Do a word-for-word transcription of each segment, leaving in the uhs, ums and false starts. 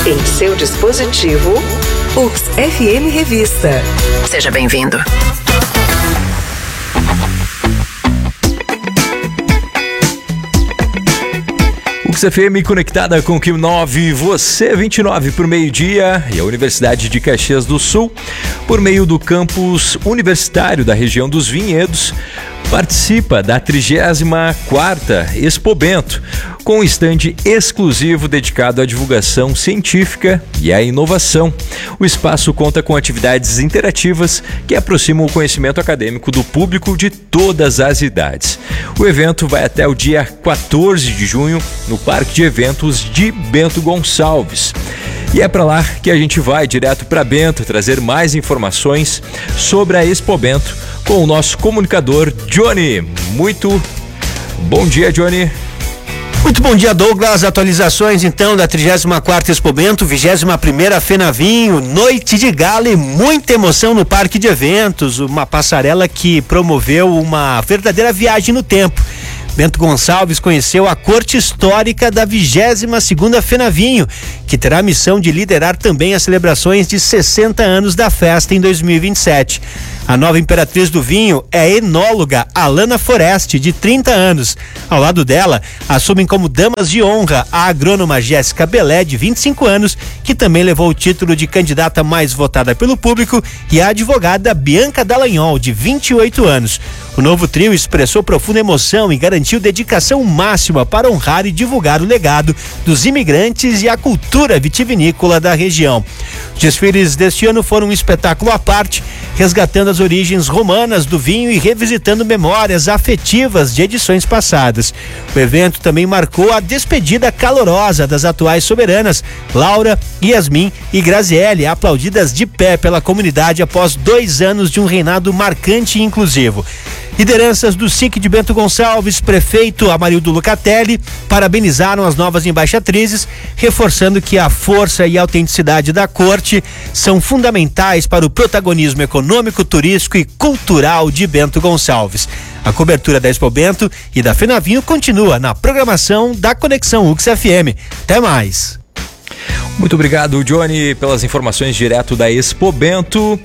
Em seu dispositivo, U X F M Revista. Seja bem-vindo. U X F M conectada com o Q nove, você vinte e nove por meio-dia e a Universidade de Caxias do Sul, por meio do campus universitário da região dos Vinhedos, participa da trigésima quarta Expo Bento, com um estande exclusivo dedicado à divulgação científica e à inovação. O espaço conta com atividades interativas que aproximam o conhecimento acadêmico do público de todas as idades. O evento vai até o dia quatorze de junho no Parque de Eventos de Bento Gonçalves. E é para lá que a gente vai direto para Bento trazer mais informações sobre a Expo Bento com o nosso comunicador Johnny. Muito bom dia, Johnny. Muito bom dia, Douglas. Atualizações então da trigésima quarta Expo Bento, vigésima primeira Fenavinho, noite de gala e muita emoção no Parque de Eventos, uma passarela que promoveu uma verdadeira viagem no tempo. Bento Gonçalves conheceu a corte histórica da vigésima segunda Fenavinho, que terá a missão de liderar também as celebrações de sessenta anos da festa em dois mil e vinte e sete. A nova imperatriz do vinho é a enóloga Alana Foreste, de trinta anos. Ao lado dela, assumem como damas de honra a agrônoma Jéssica Belé, de vinte e cinco anos, que também levou o título de candidata mais votada pelo público, e a advogada Bianca Dallagnol, de vinte e oito anos. O novo trio expressou profunda emoção e garantiu dedicação máxima para honrar e divulgar o legado dos imigrantes e a cultura vitivinícola da região. Os desfiles deste ano foram um espetáculo à parte, resgatando as origens romanas do vinho e revisitando memórias afetivas de edições passadas. O evento também marcou a despedida calorosa das atuais soberanas, Laura, Yasmin e Graziele, aplaudidas de pé pela comunidade após dois anos de um reinado marcante e inclusivo. Lideranças do S I C de Bento Gonçalves, prefeito Amarildo Lucatelli, parabenizaram as novas embaixatrizes, reforçando que a força e a autenticidade da corte são fundamentais para o protagonismo econômico, turístico e cultural de Bento Gonçalves. A cobertura da Expo Bento e da Fenavinho continua na programação da Conexão U X F M. Até mais! Muito obrigado, Johnny, pelas informações direto da Expo Bento.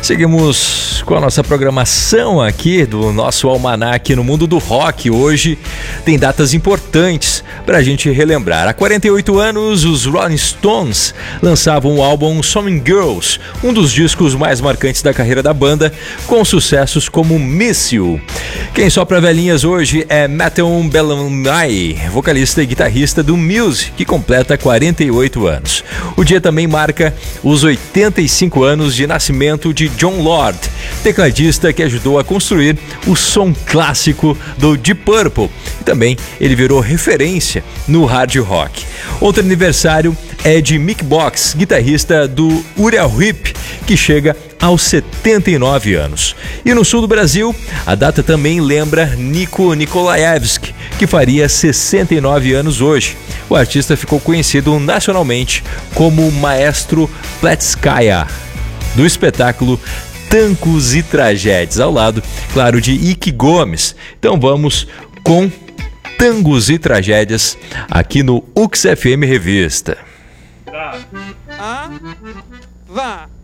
Seguimos com a nossa programação aqui do nosso Almanac no Mundo do Rock. Hoje tem datas importantes para a gente relembrar. Há quarenta e oito anos, os Rolling Stones lançavam o álbum Some Girls, um dos discos mais marcantes da carreira da banda, com sucessos como Miss You. Quem sopra velhinhas hoje é Matthew Bellamy, vocalista e guitarrista do Muse, que completa quarenta e oito anos. O dia também marca os oitenta e cinco anos de nascimento de Jon Lord, tecladista que ajudou a construir o som clássico do Deep Purple. E também ele virou referência no hard rock. Outro aniversário é de Mick Box, guitarrista do Uriah Heep, que chega aos setenta e nove anos. E no sul do Brasil, a data também lembra Nico Nikolaevski, que faria sessenta e nove anos hoje. O artista ficou conhecido nacionalmente como Maestro Pletskaya, do espetáculo Tancos e Tragédias, ao lado, claro, de Ike Gomes. Então vamos com Tangos e Tragédias aqui no U X F M Revista. Ah, vá.